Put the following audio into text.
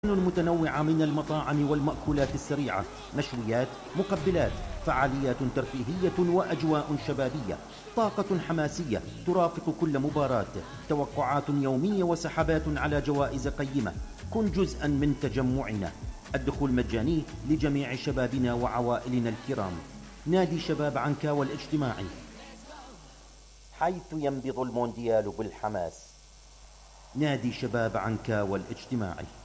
متنوعة من المطاعم والمأكولات السريعة، مشويات، مقبلات، فعاليات ترفيهية وأجواء شبابية، طاقة حماسية ترافق كل مباراة، توقعات يومية وسحبات على جوائز قيمة. كن جزءا من تجمعنا. الدخول مجاني لجميع شبابنا وعوائلنا الكرام. نادي شباب عنكاوى الاجتماعي، حيث ينبض المونديال بالحماس. نادي شباب عنكاوى الاجتماعي.